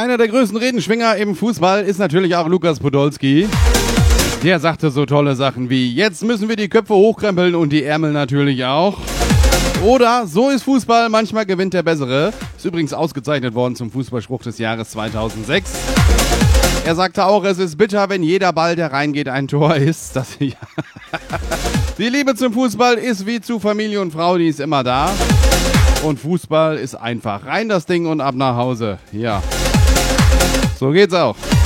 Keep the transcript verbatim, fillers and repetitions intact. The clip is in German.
Einer der größten Redenschwinger im Fußball ist natürlich auch Lukas Podolski. Der sagte so tolle Sachen wie, jetzt müssen wir die Köpfe hochkrempeln und die Ärmel natürlich auch. Oder, so ist Fußball, manchmal gewinnt der Bessere. Ist übrigens ausgezeichnet worden zum Fußballspruch des Jahres zweitausendsechs. Er sagte auch, es ist bitter, wenn jeder Ball, der reingeht, ein Tor ist. Das, ja. Die Liebe zum Fußball ist wie zu Familie und Frau, die ist immer da. Und Fußball ist einfach rein das Ding und ab nach Hause. Ja, so geht's auch.